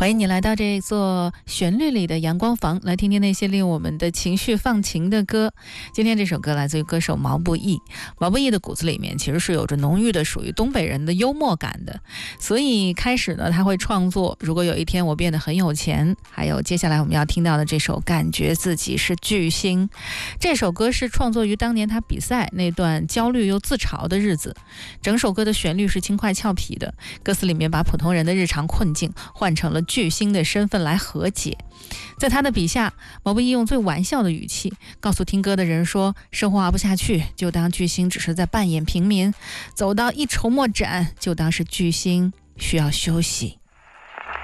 欢迎你来到这座旋律里的阳光房，来听听那些令我们的情绪放晴的歌。今天这首歌来自于歌手毛不易。毛不易的骨子里面其实是有着浓郁的属于东北人的幽默感的，所以开始呢他会创作如果有一天我变得很有钱，还有接下来我们要听到的这首感觉自己是巨星。这首歌是创作于当年他比赛那段焦虑又自嘲的日子，整首歌的旋律是轻快俏皮的，歌词里面把普通人的日常困境换成了巨星的身份来和解。在他的笔下，毛不易用最玩笑的语气告诉听歌的人说，生活熬不下去就当巨星只是在扮演平民，走到一筹莫展就当是巨星需要休息。